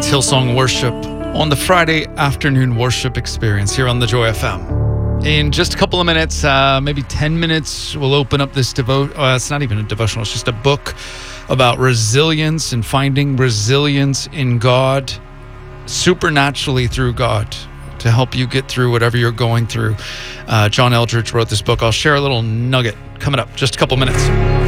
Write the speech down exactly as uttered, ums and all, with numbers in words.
Hillsong Worship on the Friday afternoon worship experience here on the Joy F M. In just a couple of minutes, uh, maybe ten minutes, we'll open up this devote. Uh, it's not even a devotional, it's just a book about resilience and finding resilience in God, supernaturally through God, to help you get through whatever you're going through. Uh, John Eldredge wrote this book. I'll share a little nugget coming up just a couple minutes.